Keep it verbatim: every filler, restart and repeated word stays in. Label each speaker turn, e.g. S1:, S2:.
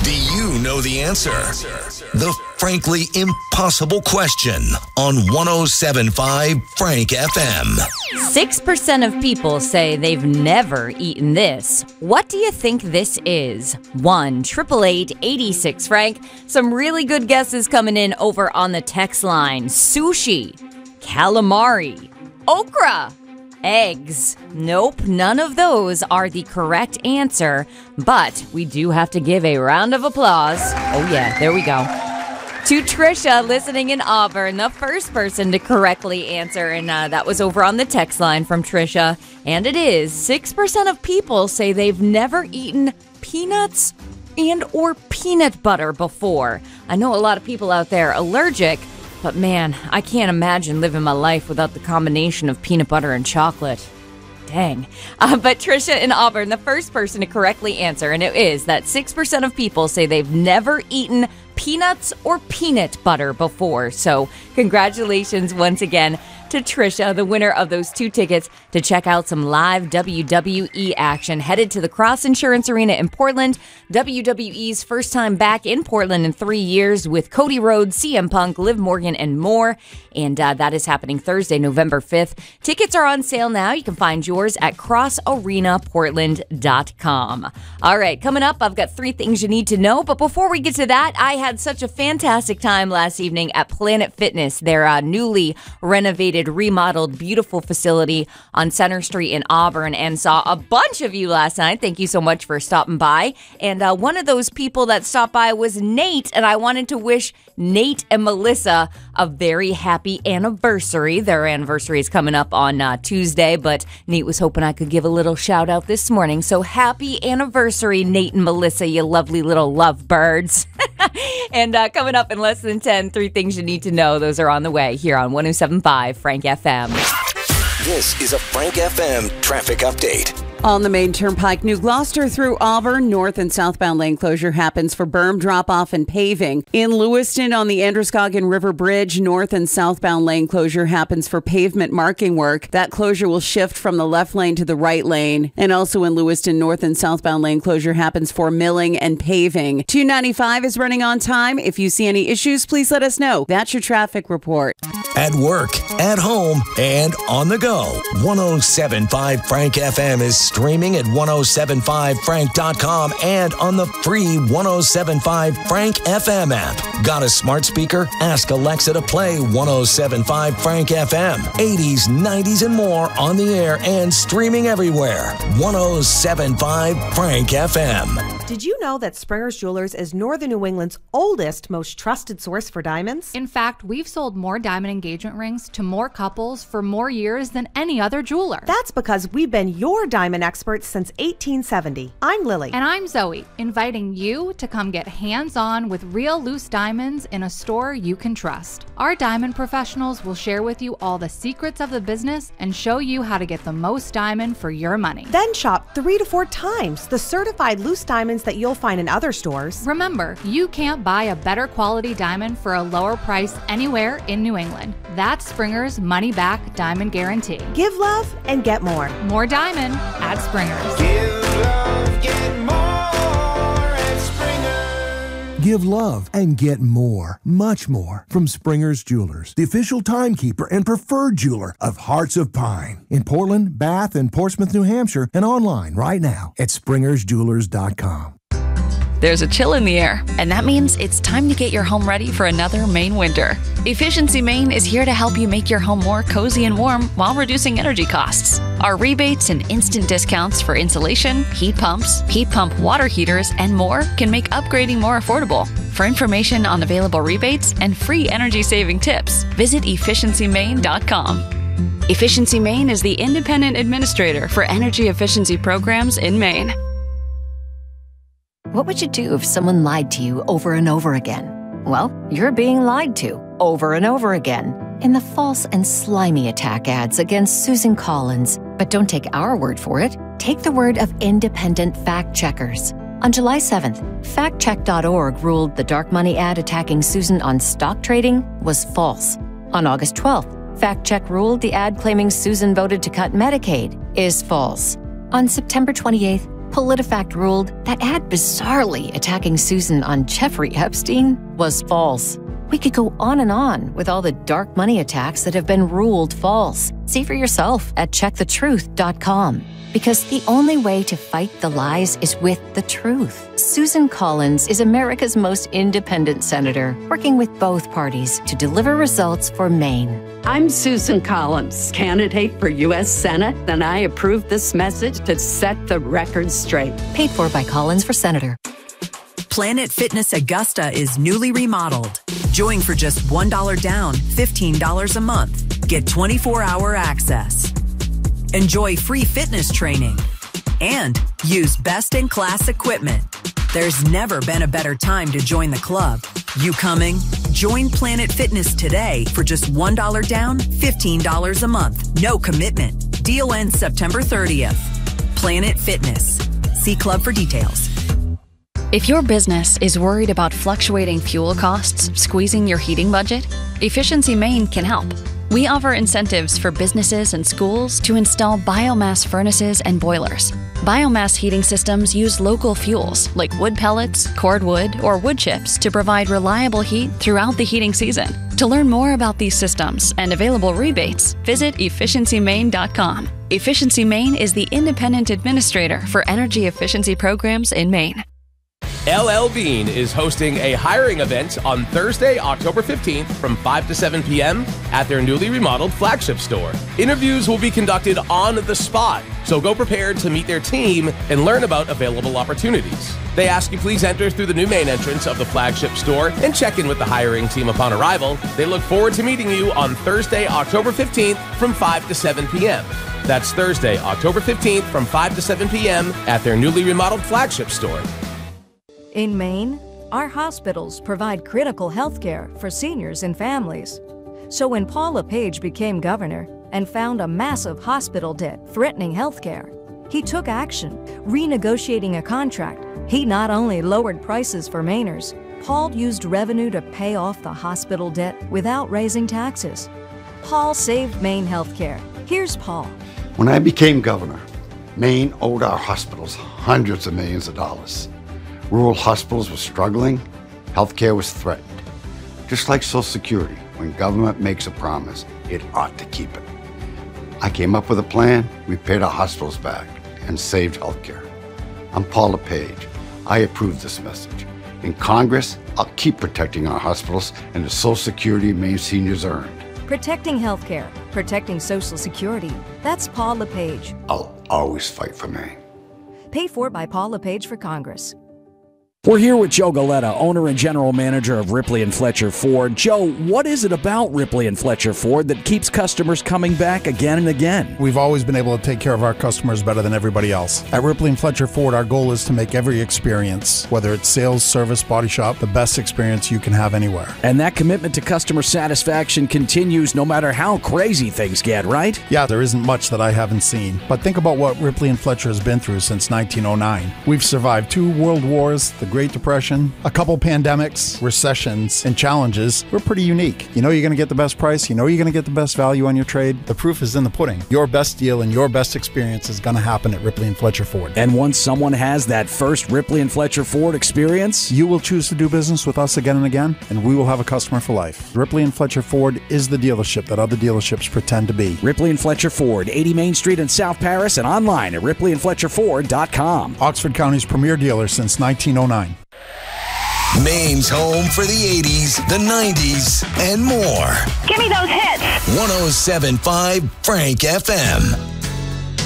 S1: Do you know the answer? The frankly impossible question on one oh seven point five Frank F M.
S2: six percent of people say they've never eaten this. What do you think this is? one eight eight eight, eight six Frank. Some really good guesses coming in over on the text line. Sushi, calamari, okra, eggs. Nope, none of those are the correct answer, but we do have to give a round of applause. Oh yeah, there we go. To Trisha, listening in Auburn, the first person to correctly answer, and uh, that was over on the text line from Trisha. And it is, six percent of people say they've never eaten peanuts and or peanut butter before. I know a lot of people out there allergic, but man, I can't imagine living my life without the combination of peanut butter and chocolate. Dang. Uh, but Trisha in Auburn, the first person to correctly answer, and it is that six percent of people say they've never eaten peanuts or peanut butter before. So congratulations once again to Trisha, the winner of those two tickets to check out some live W W E action. Headed to the Cross Insurance Arena in Portland. W W E's first time back in Portland in three years with Cody Rhodes, C M Punk, Liv Morgan, and more. And uh, that is happening Thursday, November fifth. Tickets are on sale now. You can find yours at cross arena portland dot com. All right, coming up, I've got three things you need to know. But before we get to that, I had such a fantastic time last evening at Planet Fitness, their uh, newly renovated, remodeled, beautiful facility on Center Street in Auburn, and saw a bunch of you last night. Thank you so much for stopping by. And uh, one of those people that stopped by was Nate, and I wanted to wish Nate and Melissa a very happy anniversary. Their anniversary is coming up on uh, Tuesday, but Nate was hoping I could give a little shout out this morning. So happy anniversary, Nate and Melissa, you lovely little lovebirds. And uh, coming up in less than ten, three things you need to know. Those are on the way here on one oh seven point five Frank F M.
S1: This is a Frank F M traffic update.
S3: On the main turnpike, New Gloucester through Auburn, north and southbound lane closure happens for berm drop-off and paving. In Lewiston on the Androscoggin River Bridge, north and southbound lane closure happens for pavement marking work. That closure will shift from the left lane to the right lane. And also in Lewiston, north and southbound lane closure happens for milling and paving. two ninety-five is running on time. If you see any issues, please let us know. That's your traffic report.
S1: At work, at home, and on the go. one oh seven point five Frank F M is streaming at one oh seven five frank dot com and on the free one oh seven point five Frank F M app. Got a smart speaker? Ask Alexa to play one oh seven point five Frank F M. eighties, nineties, and more on the air and streaming everywhere. one oh seven point five Frank F M.
S4: Did you know that Springer's Jewelers is Northern New England's oldest, most trusted source for diamonds?
S5: In fact, we've sold more diamond engagement rings to more couples for more years than any other jeweler.
S4: That's because we've been your diamond experts since eighteen seventy. I'm Lily.
S5: And I'm Zoe, inviting you to come get hands-on with real loose diamonds in a store you can trust. Our diamond professionals will share with you all the secrets of the business and show you how to get the most diamond for your money.
S4: Then shop three to four times the certified loose diamonds that you'll find in other stores.
S5: Remember, you can't buy a better quality diamond for a lower price anywhere in New England. That's Springer's money-back diamond guarantee.
S4: Give love and get more.
S5: More diamond at Springer's.
S6: Give love, get more at Springer's.
S7: Give love and get more, much more, from Springer's Jewelers, the official timekeeper and preferred jeweler of Hearts of Pine. In Portland, Bath, and Portsmouth, New Hampshire, and online right now at springers jewelers dot com.
S8: There's a chill in the air, and that means it's time to get your home ready for another Maine winter. Efficiency Maine is here to help you make your home more cozy and warm while reducing energy costs. Our rebates and instant discounts for insulation, heat pumps, heat pump water heaters, and more can make upgrading more affordable. For information on available rebates and free energy-saving tips, visit efficiency maine dot com. Efficiency Maine is the independent administrator for energy efficiency programs in Maine.
S9: What would you do if someone lied to you over and over again? Well, you're being lied to over and over again in the false and slimy attack ads against Susan Collins. But don't take our word for it. Take the word of independent fact checkers. On July seventh, fact check dot org ruled the dark money ad attacking Susan on stock trading was false. On August twelfth, FactCheck ruled the ad claiming Susan voted to cut Medicaid is false. On September twenty-eighth, PolitiFact ruled that ad bizarrely attacking Susan on Jeffrey Epstein was false. We could go on and on with all the dark money attacks that have been ruled false. See for yourself at check the truth dot com. Because the only way to fight the lies is with the truth. Susan Collins is America's most independent senator, working with both parties to deliver results for Maine.
S10: I'm Susan Collins, candidate for U S Senate, and I approve this message to set the record straight.
S9: Paid for by Collins for Senator.
S11: Planet Fitness Augusta is newly remodeled. Join for just one dollar down, fifteen dollars a month. Get twenty-four hour access. Enjoy free fitness training and use best-in-class equipment. There's never been a better time to join the club. You coming? Join Planet Fitness today for just one dollar down, fifteen dollars a month. No commitment. Deal ends September thirtieth. Planet Fitness. See club for details.
S8: If your business is worried about fluctuating fuel costs squeezing your heating budget, Efficiency Maine can help. We offer incentives for businesses and schools to install biomass furnaces and boilers. Biomass heating systems use local fuels like wood pellets, cordwood, or wood chips to provide reliable heat throughout the heating season. To learn more about these systems and available rebates, visit efficiency maine dot com. Efficiency Maine is the independent administrator for energy efficiency programs in Maine.
S12: L L Bean is hosting a hiring event on Thursday, October fifteenth from five to seven p.m. at their newly remodeled flagship store. Interviews will be conducted on the spot, so go prepared to meet their team and learn about available opportunities. They ask you please enter through the new main entrance of the flagship store and check in with the hiring team upon arrival. They look forward to meeting you on Thursday, October fifteenth from five to seven p.m. That's Thursday, October fifteenth from five to seven p.m. at their newly remodeled flagship store.
S13: In Maine, our hospitals provide critical health care for seniors and families. So when Paul LePage became governor and found a massive hospital debt threatening health care, he took action, renegotiating a contract. He not only lowered prices for Mainers, Paul used revenue to pay off the hospital debt without raising taxes. Paul saved Maine health care. Here's Paul.
S14: When I became governor, Maine owed our hospitals hundreds of millions of dollars. Rural hospitals were struggling, healthcare was threatened. Just like Social Security, when government makes a promise, it ought to keep it. I came up with a plan, we paid our hospitals back and saved healthcare. I'm Paul LePage. I approve this message. In Congress, I'll keep protecting our hospitals and the Social Security Maine seniors earned.
S13: Protecting healthcare, protecting Social Security. That's Paul LePage.
S14: I'll always fight for Maine.
S13: Paid for by Paul LePage for Congress.
S15: We're here with Joe Galetta, owner and general manager of Ripley and Fletcher Ford. Joe, what is it about Ripley and Fletcher Ford that keeps customers coming back again and again?
S16: We've always been able to take care of our customers better than everybody else. At Ripley and Fletcher Ford, our goal is to make every experience, whether it's sales, service, body shop, the best experience you can have anywhere.
S15: And that commitment to customer satisfaction continues no matter how crazy things get, right?
S16: Yeah, there isn't much that I haven't seen. But think about what Ripley and Fletcher has been through since nineteen oh nine. We've survived two world wars, the Great Depression, a couple pandemics, recessions, and challenges. We're pretty unique. You know you're going to get the best price. You know you're going to get the best value on your trade. The proof is in the pudding. Your best deal and your best experience is going to happen at Ripley and Fletcher Ford.
S15: And once someone has that first Ripley and Fletcher Ford experience,
S16: you will choose to do business with us again and again, and we will have a customer for life. Ripley and Fletcher Ford is the dealership that other dealerships pretend to be.
S15: Ripley and Fletcher Ford, eighty Main Street in South Paris, and online at ripley and fletcher ford dot com.
S16: Oxford County's premier dealer since nineteen oh nine.
S1: Maine's home for the eighties, the nineties, and more.
S17: Give me those hits.
S1: one oh seven point five Frank F M.